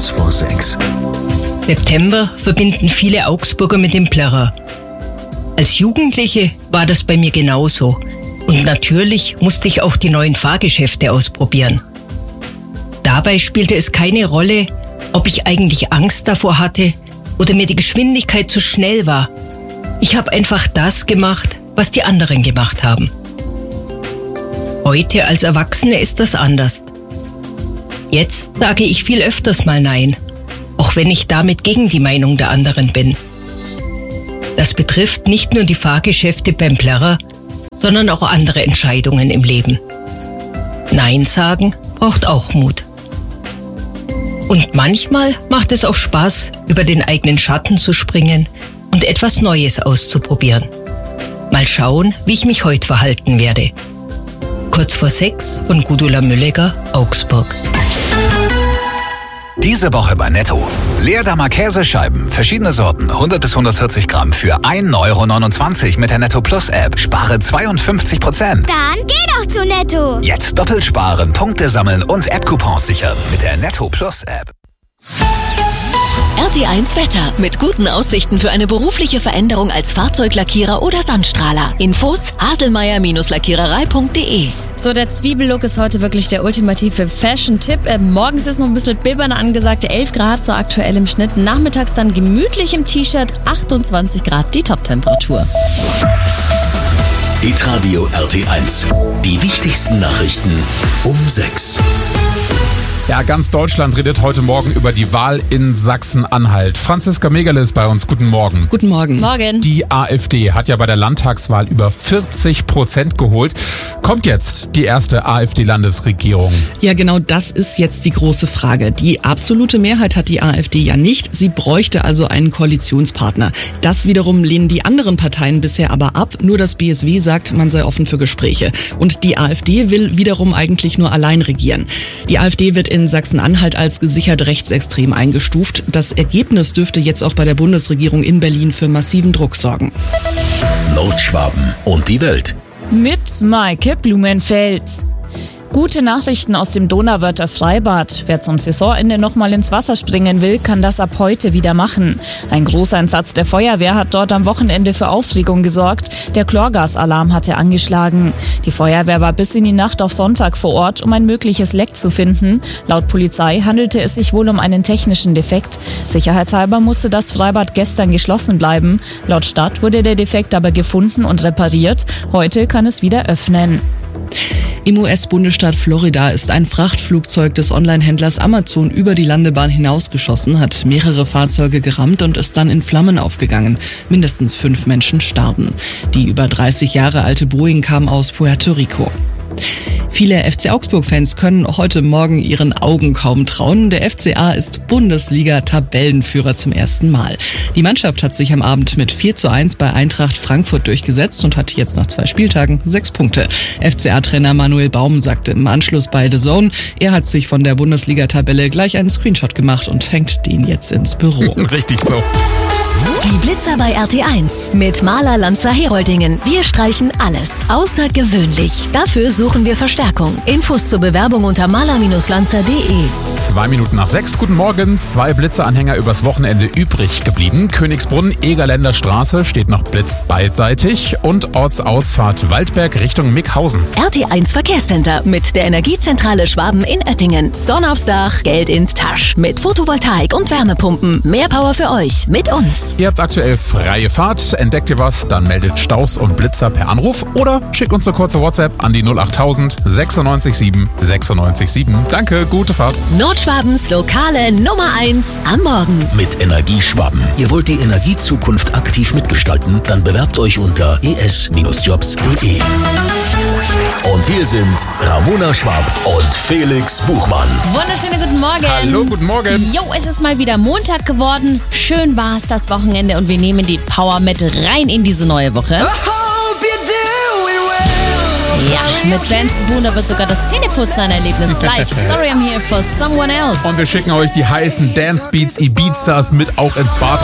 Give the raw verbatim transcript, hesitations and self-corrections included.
Kurz vor sechs. September verbinden viele Augsburger mit dem Plärrer. Als Jugendliche war das bei mir genauso. Und natürlich musste ich auch die neuen Fahrgeschäfte ausprobieren. Dabei spielte es keine Rolle, ob ich eigentlich Angst davor hatte oder mir die Geschwindigkeit zu schnell war. Ich habe einfach das gemacht, was die anderen gemacht haben. Heute als Erwachsene ist das anders. Jetzt sage ich viel öfters mal Nein, auch wenn ich damit gegen die Meinung der anderen bin. Das betrifft nicht nur die Fahrgeschäfte beim Plärrer, sondern auch andere Entscheidungen im Leben. Nein sagen braucht auch Mut. Und manchmal macht es auch Spaß, über den eigenen Schatten zu springen und etwas Neues auszuprobieren. Mal schauen, wie ich mich heute verhalten werde. Kurz vor sechs von Gudula Müllegger, Augsburg. Diese Woche bei Netto. Leerdammer Käsescheiben, verschiedene Sorten, hundert bis hundertvierzig Gramm für ein Euro neunundzwanzig mit der Netto Plus App. Spare zweiundfünfzig Prozent. Dann geh doch zu Netto. Jetzt doppelt sparen, Punkte sammeln und App-Coupons sichern mit der Netto Plus App. R T eins Wetter mit guten Aussichten für eine berufliche Veränderung als Fahrzeuglackierer oder Sandstrahler. Infos haselmeier Lackiererei punkt de. So, der Zwiebellook ist heute wirklich der ultimative Fashion-Tipp. Äh, morgens ist noch ein bisschen bibbern angesagt, elf Grad so aktuell im Schnitt. Nachmittags dann gemütlich im T-Shirt, achtundzwanzig Grad die Top-Temperatur. Hitradio R T eins. Die wichtigsten Nachrichten um sechs. Ja, ganz Deutschland redet heute Morgen über die Wahl in Sachsen-Anhalt. Franziska Megerle ist bei uns. Guten Morgen. Guten Morgen. Morgen. Die AfD hat ja bei der Landtagswahl über vierzig Prozent geholt. Kommt jetzt die erste AfD-Landesregierung? Ja, genau das ist jetzt die große Frage. Die absolute Mehrheit hat die AfD ja nicht. Sie bräuchte also einen Koalitionspartner. Das wiederum lehnen die anderen Parteien bisher aber ab. Nur das B S W sagt, man sei offen für Gespräche. Und die AfD will wiederum eigentlich nur allein regieren. Die AfD wird in Sachsen-Anhalt als gesichert rechtsextrem eingestuft. Das Ergebnis dürfte jetzt auch bei der Bundesregierung in Berlin für massiven Druck sorgen. Nordschwaben und die Welt. Mit Maike Blumenfeld. Gute Nachrichten aus dem Donauwörther Freibad. Wer zum Saisonende nochmal ins Wasser springen will, kann das ab heute wieder machen. Ein Großeinsatz der Feuerwehr hat dort am Wochenende für Aufregung gesorgt. Der Chlorgasalarm hatte angeschlagen. Die Feuerwehr war bis in die Nacht auf Sonntag vor Ort, um ein mögliches Leck zu finden. Laut Polizei handelte es sich wohl um einen technischen Defekt. Sicherheitshalber musste das Freibad gestern geschlossen bleiben. Laut Stadt wurde der Defekt aber gefunden und repariert. Heute kann es wieder öffnen. Im U S-Bundesstaat Florida ist ein Frachtflugzeug des Online-Händlers Amazon über die Landebahn hinausgeschossen, hat mehrere Fahrzeuge gerammt und ist dann in Flammen aufgegangen. Mindestens fünf Menschen starben. Die über dreißig Jahre alte Boeing kam aus Puerto Rico. Viele F C Augsburg-Fans können heute Morgen ihren Augen kaum trauen. Der F C A ist Bundesliga-Tabellenführer zum ersten Mal. Die Mannschaft hat sich am Abend mit vier zu eins bei Eintracht Frankfurt durchgesetzt und hat jetzt nach zwei Spieltagen sechs Punkte. F C A-Trainer Manuel Baum sagte im Anschluss bei The Zone, er hat sich von der Bundesliga-Tabelle gleich einen Screenshot gemacht und hängt den jetzt ins Büro. Richtig so. Die Blitzer bei R T eins mit Maler Lanzer Heroldingen. Wir streichen alles außergewöhnlich. Dafür suchen wir Verstärkung. Infos zur Bewerbung unter maler Lanzer punkt de. Zwei Minuten nach sechs. Guten Morgen. Zwei Blitzeranhänger übers Wochenende übrig geblieben. Königsbrunn, Egerländer Straße steht noch blitzt beidseitig und Ortsausfahrt Waldberg Richtung Mickhausen. R T eins Verkehrscenter mit der Energiezentrale Schwaben in Oettingen. Sonne aufs Dach, Geld in Tasch. Mit Photovoltaik und Wärmepumpen. Mehr Power für euch mit uns. Ihr habt aktuell freie Fahrt. Entdeckt ihr was, dann meldet Staus und Blitzer per Anruf oder schickt uns eine kurze WhatsApp an die null acht tausend sechsundneunzig sieben sechsundneunzig sieben. Danke, gute Fahrt. Nordschwabens lokale Nummer eins am Morgen. Mit Energie Schwaben. Ihr wollt die Energiezukunft aktiv mitgestalten? Dann bewerbt euch unter e s jobs punkt de. Und hier sind Ramona Schwab und Felix Buchmann. Wunderschönen guten Morgen. Hallo, guten Morgen. Jo, es ist mal wieder Montag geworden. Schön war es das Wochenende und wir nehmen die Power mit rein in diese neue Woche. Ja, mit Benson Boone wird sogar das Zähneputzen ein Erlebnis gleich. Sorry, I'm here for someone else. Und wir schicken euch die heißen Dance Beats Ibizas mit auch ins Bad